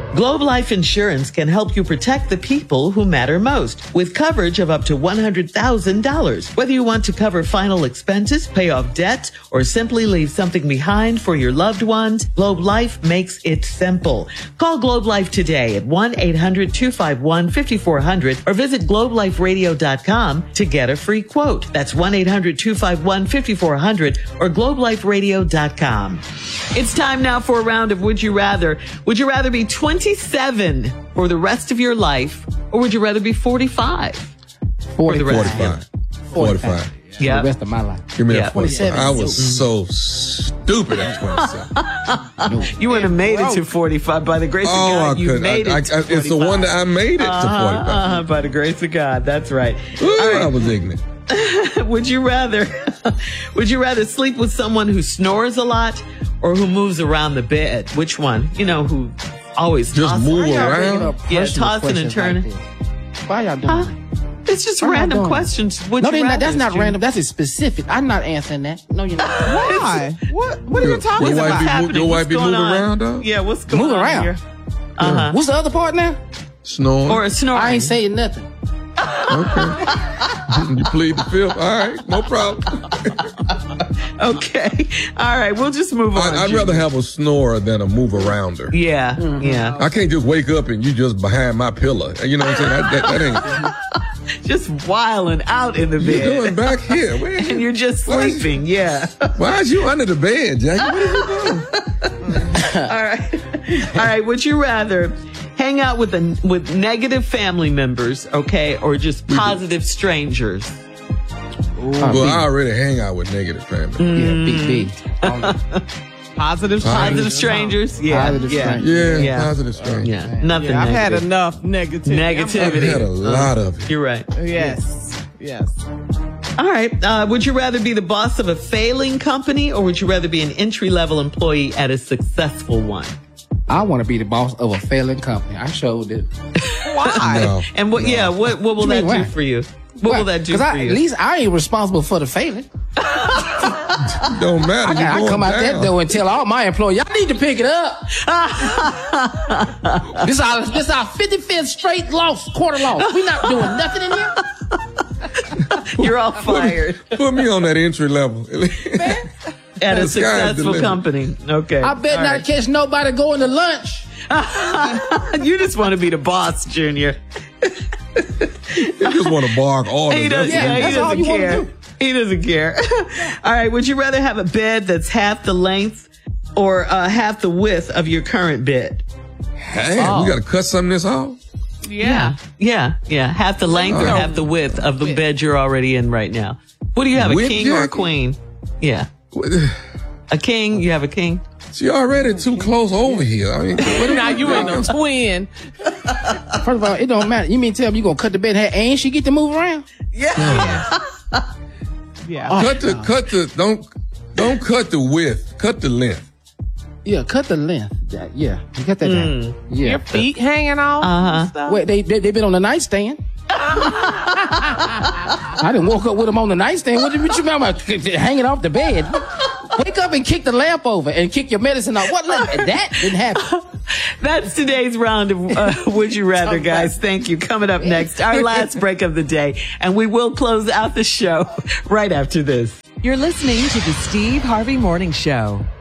Globe Life Insurance can help you protect the people who matter most with coverage of up to $100,000. Whether you want to cover final expenses, pay off debt, or simply leave something behind for your loved ones, Globe Life makes it simple. Call Globe Life today at 1-800-251-5400 or visit globeliferadio.com to get a free quote. That's 1-800-251-5400 or globeliferadio.com. It's time now for a round of Would You Rather. Would you rather be 27 for the rest of your life, or would you rather be 45 for the rest of your life? 45. Yeah. The rest of my life. Give me a 45. I was so stupid at 27. You would have made it to 45 by the grace of God. You made it to 45. It's the one that I made it to 45. By the grace of God. That's right. Ooh, All right. I was ignorant. Would you rather sleep with someone who snores a lot or who moves around the bed? Which one? You know, who always just move around? Yeah, tossing and turning. Why y'all doing that? It's just random questions. No, that's not random. That's specific. I'm not answering that. No, you're not. Why? What are you talking about? Your wife be moving around, though? Yeah, what's going on here? Uh-huh. What's the other part now? Snoring. Or a snoring. I ain't saying nothing. Okay. You plead the fifth. All right, no problem. Okay. All right, we'll just move on. I'd rather have a snorer than a move arounder. Yeah, yeah. I can't just wake up and you just behind my pillow. You know what I'm saying? That ain't... Just wilding out in the bed. You're doing back here. And you're just sleeping, yeah. Why is you under the bed, Jackie? What are you doing? All right. Would you rather hang out with negative family members, okay, or just positive strangers? Well, I already hang out with negative family. Yeah, big. Positive strangers. Yeah. Positive strangers. Yeah, positive strangers. Yeah, nothing. I've had enough negativity. I've had a lot of it. You're right. Yes. All right. Would you rather be the boss of a failing company, or would you rather be an entry-level employee at a successful one? I want to be the boss of a failing company. I sure do. Why? No, and what will that do for you? What will that do for you? At least I ain't responsible for the failing. Don't matter. I come out that door and tell all my employees, y'all need to pick it up. This our 55th straight quarter loss. We not doing nothing in here. You're all fired. Put me on that entry level. At a successful company. Okay. I bet not catch nobody going to lunch. You just want to be the boss, Junior. You just want to bark all the time. He doesn't care. He doesn't care. All right. Would you rather have a bed that's half the length or half the width of your current bed? Hey, we got to cut some of this off? Yeah. Half the length or half the width of the bed you're already in right now. What do you have, a king or a queen? Yeah. A king? You have a king? She already too close over here. I mean, now you ain't no twin. First of all, it don't matter. You mean tell me you gonna cut the bed in half and she get to move around? Yeah. Don't cut the width. Cut the length. Yeah, cut the length. Yeah, you cut that down. Yeah. Your feet hanging off. Wait, they been on the nightstand. I didn't woke up with them on the nightstand. What you mean about hanging off the bed? Wake up and kick the lamp over and kick your medicine off. What lamp? That didn't happen. That's today's round of Would You Rather, guys. Thank you. Coming up next, our last break of the day. And we will close out the show right after this. You're listening to the Steve Harvey Morning Show.